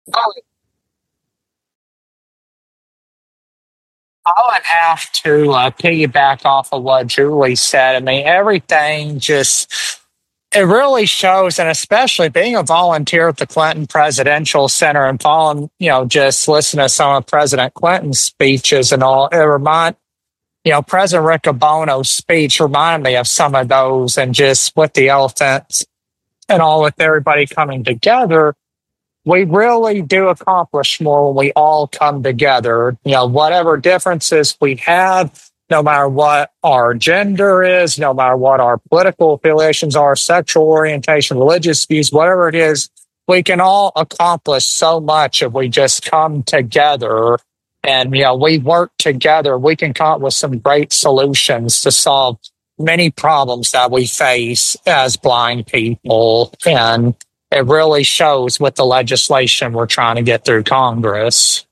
Oh, I would have to piggyback off of what Julie said. I mean, everything just, it really shows, and especially being a volunteer at the Clinton Presidential Center and following, just listening to some of President Clinton's speeches and all, President Rick Bono's speech reminded me of some of those, and just with the elephants and all, with everybody coming together, we really do accomplish more when we all come together. Whatever differences we have, no matter what our gender is, no matter what our political affiliations are, sexual orientation, religious views, whatever it is, we can all accomplish so much if we just come together and, we work together. We can come up with some great solutions to solve many problems that we face as blind people. And it really shows with the legislation we're trying to get through Congress.